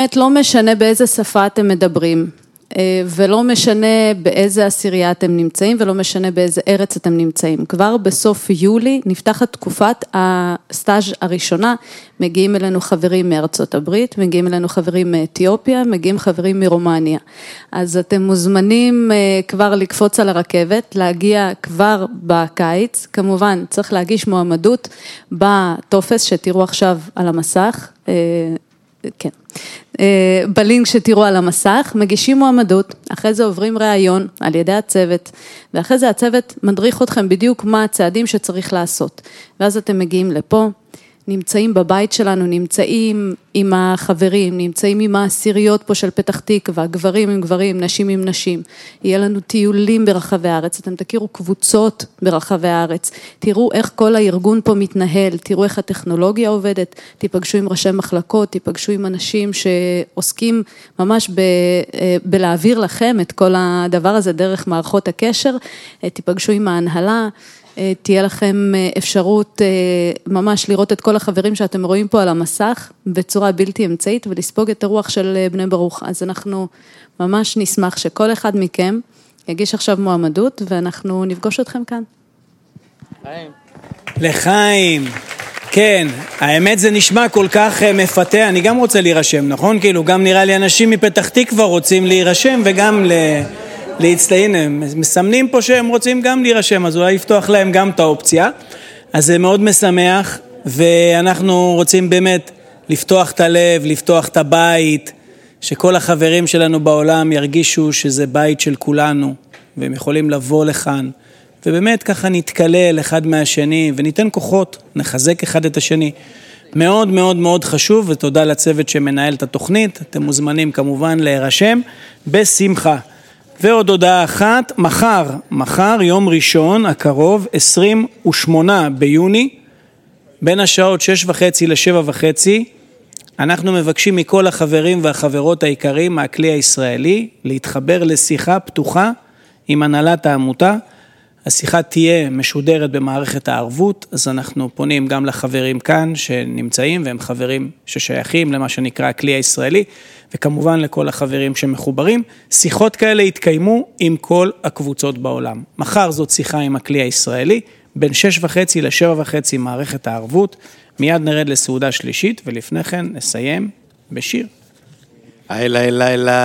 באמת לא משנה באיזה שפה אתם מדברים, ולא משנה באיזה עשירייה אתם נמצאים, ולא משנה באיזה ארץ אתם נמצאים. כבר בסוף יולי נפתחת תקופת הסטאז' הראשונה, מגיעים אלינו חברים מארצות הברית, מגיעים אלינו חברים מאתיופיה, מגיעים חברים מרומניה. אז אתם מוזמנים כבר לקפוץ על הרכבת, להגיע כבר בקיץ, כמובן צריך להגיש מועמדות בטופס שתראו עכשיו על המסך, כן. בלינק שתראו על המסך, מגישים מועמדות, אחרי זה עוברים ראיון על ידי הצוות, ואחרי זה הצוות מדריך אתכם בדיוק מה הצעדים שצריך לעשות. ואז אתם מגיעים לפה, נמצאים בבית שלנו, נמצאים עם החברים, נמצאים עם העשיריות פה של פתח תקווה, גברים עם גברים, נשים עם נשים. יהיה לנו טיולים ברחבי הארץ, אתם תכירו קבוצות ברחבי הארץ, תראו איך כל הארגון פה מתנהל, תראו איך הטכנולוגיה עובדת, תיפגשו עם ראשי מחלקות, תיפגשו עם אנשים שעוסקים ממש בלהעביר לכם את כל הדבר הזה דרך מערכות הקשר, תיפגשו עם ההנהלה, תהיה לכם אפשרות ממש לראות את כל החברים שאתם רואים פה על המסך בצורה בלתי אמצעית ולספוג את הרוח של בני ברוך. אז אנחנו ממש נשמח שכל אחד מכם יגיש עכשיו מועמדות ואנחנו נפגוש אתכם כאן. לחיים, כן, האמת זה נשמע כל כך מפתה, אני גם רוצה להירשם, נכון? כאילו גם נראה לי אנשים מפתח תקווה רוצים להירשם וגם להצטיין, הם מסמנים פה שהם רוצים גם להירשם, אז אולי יפתוח להם גם את האופציה, אז זה מאוד משמח, ואנחנו רוצים באמת לפתוח את הלב, לפתוח את הבית, שכל החברים שלנו בעולם ירגישו שזה בית של כולנו, והם יכולים לבוא לכאן, ובאמת ככה נתקלל אחד מהשני, וניתן כוחות, נחזק אחד את השני, מאוד מאוד מאוד חשוב, ותודה לצוות שמנהל את התוכנית, אתם מוזמנים כמובן להירשם, בשמחה. ועוד הודעה אחת, מחר יום ראשון הקרוב, 28 ביוני, בין השעות 6:30 ל-7:30, אנחנו מבקשים מכל החברים והחברות העיקריים מהכלי הישראלי, להתחבר לשיחה פתוחה עם הנהלת העמותה, השיחה תהיה משודרת במערכת הערבות, אז אנחנו פונים גם לחברים כאן שנמצאים, והם חברים ששייכים למה שנקרא הכלי הישראלי, וכמובן לכל החברים שמחוברים. שיחות כאלה יתקיימו עם כל הקבוצות בעולם. מחר זאת שיחה עם הכלי הישראלי, בין 6:30 ל-7:30 מערכת הערבות, מיד נרד לסעודה שלישית, ולפני כן נסיים בשיר.